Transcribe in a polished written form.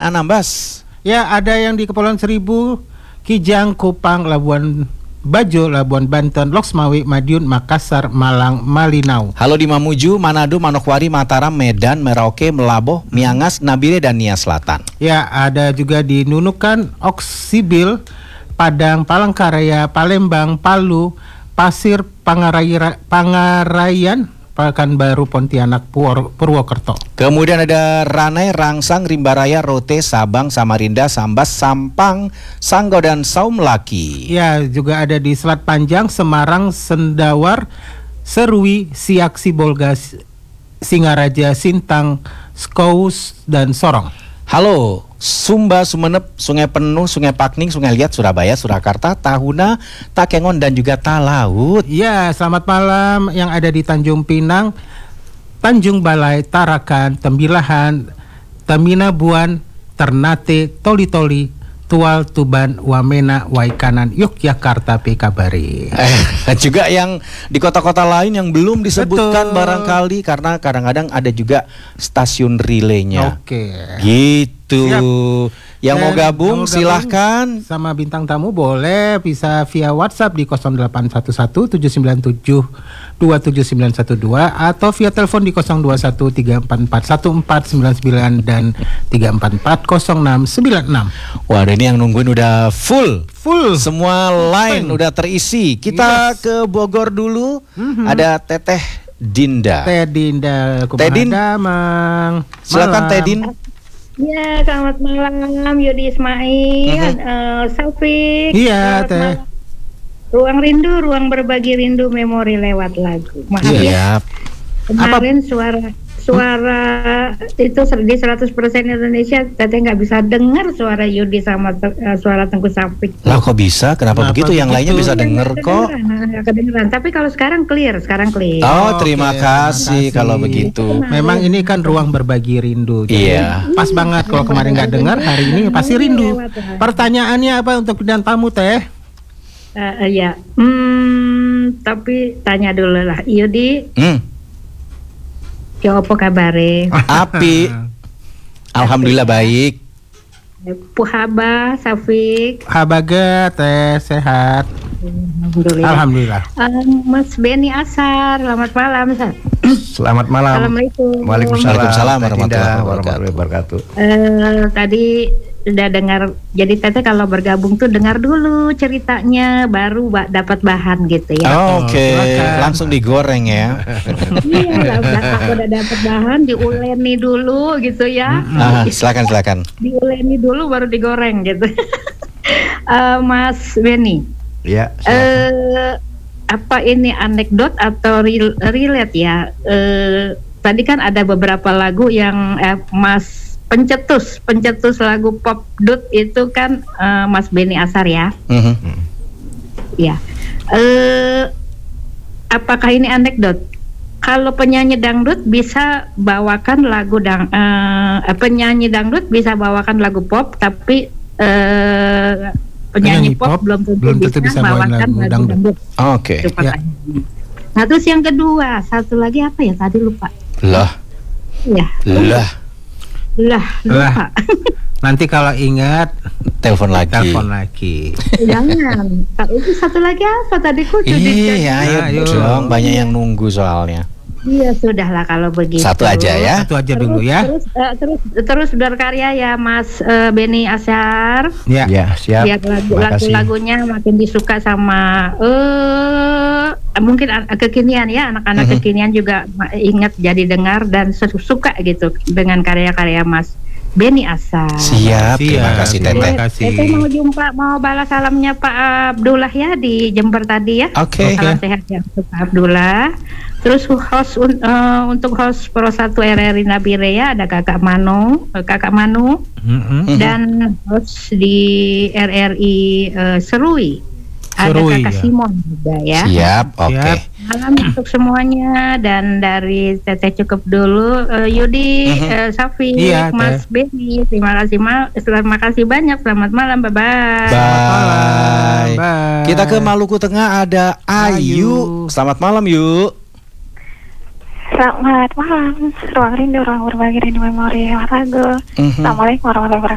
Anambas. Ya, ada yang di Kepulauan Seribu, Kijang, Kupang, Labuan Bajo, Labuan Banten, Loksmawe, Madiun, Makassar, Malang, Malinau. Halo di Mamuju, Manado, Manokwari, Mataram, Medan, Merauke, Melaboh, Miangas, Nabire, dan Nia Selatan. Ya, ada juga di Nunukan, Oksibil, Padang, Palangkaraya, Palembang, Palu, Pasir, Pangarayan, Pekanbaru, Pontianak, Purwokerto. Kemudian ada Ranai, Rangsang, Rimbaraya, Rote, Sabang, Samarinda, Sambas, Sampang, Sanggau, dan Saumlaki. Ya, juga ada di Selat Panjang, Semarang, Sendawar, Serui, Siak, Sibolga, Singaraja, Sintang, Skous, dan Sorong. Halo, Sumba, Sumenep, Sungai Penuh, Sungai Pakning, Sungai Liat, Surabaya, Surakarta, Tahuna, Takengon, dan juga Talaut. Ya, selamat malam yang ada di Tanjung Pinang, Tanjung Balai, Tarakan, Tembilahan, Taminabuan, Ternate, Toli-Toli, Tual, Tuban, Wamena, Waikanan, Yogyakarta, Kabari. Juga yang di kota-kota lain yang belum disebutkan. Betul. Barangkali karena kadang-kadang ada juga stasiun relaynya. Oke. Gitu. Siap. Yang mau gabung silahkan. Sama bintang tamu boleh bisa via WhatsApp di 0811 797 27912 atau via telepon di 021 344 1499 dan 344 0696. Waduh, ini yang nungguin udah full. Semua line udah terisi. Kita ke Bogor dulu. Ada Teteh Dinda. Teh Dinda, Teh Din, silakan Teh Din. Ya, selamat malam Yudi Ismail, Saufik. Iya, Teh. Ruang rindu, ruang berbagi rindu, memori lewat lagu. Maaf ya. Kemarin suara itu di 100% Indonesia, Teteh nggak bisa dengar suara Yudi sama suara Tengku Saufik. Lah kok bisa? Kenapa begitu? Yang lainnya bisa denger kok. Nggak kedengeran. Tapi kalau sekarang clear. Oh, terima kasih kalau begitu. Memang ini kan ruang berbagi rindu. Iya. Pas banget kalau kemarin nggak dengar, hari ini pasti rindu. Pertanyaannya apa untuk bidang tamu, Teh? Ya. Tapi tanya dulu lah, Yudi. Ya, apa kabare? Api. Alhamdulillah baik. Puhaba, Saufik. Habaga, Teh, sehat. Alhamdulillah. Mas Beni Asar, selamat malam. Selamat malam. Assalamualaikum. Waalaikumsalam warahmatullahi wabarakatuh. Tadi udah dengar, jadi Teteh kalau bergabung tuh dengar dulu ceritanya, baru dapat bahan gitu ya. Oke. Langsung digoreng ya. Iya, udah dapat bahan, diuleni dulu gitu ya. Silakan. Diuleni dulu baru digoreng gitu. Mas Beni. Ya. Apa ini anekdot atau relate ya? Tadi kan ada beberapa lagu yang Mas pencetus lagu pop dut itu kan Mas Beni Asar ya. Ya. Apakah ini anekdot? Kalau penyanyi dangdut bisa bawakan lagu penyanyi dangdut bisa bawakan lagu pop, tapi penyanyi pop belum tentu bisa bawakan lagu dangdut. Oke. Ya. Nah, terus yang kedua, satu lagi apa ya tadi lupa. Lah. Lupa. Nanti kalau ingat telepon lagi. Jangan. Itu satu lagi apa tadi kok? Iya, ayo dong, banyak yang nunggu soalnya. Iya, sudahlah kalau begitu. Satu aja ya. Satu aja dulu ya. Terus berkarya ya Mas Beni Asar. Ya, siap. Biar lagu-lagunya makin disuka sama mungkin kekinian ya, anak-anak kekinian juga ingat jadi dengar dan suka gitu dengan karya-karya Mas Beni Asar. Siap. Terima kasih Teteh. Teteh mau balas salamnya Pak Abdullah ya di Jember tadi ya. Oke. Salam sehat ya untuk Pak Abdullah. Terus untuk host Pro 1 RRI Nabire ya ada Kakak Manu dan host di RRI Serui ada Kakak ya. Simon juga ya. Siap, oke. Malam untuk semuanya, dan dari Teteh cukup dulu. Yudi, Safi, Mas Beni, terima kasih banyak. Selamat malam, bye. Kita ke Maluku Tengah ada Ayu. Selamat malam, Yu. Selamat malam, ruang rindu, ruang berbagi rindu, memori, lagu. Assalamualaikum warahmatullahi wabarakatuh.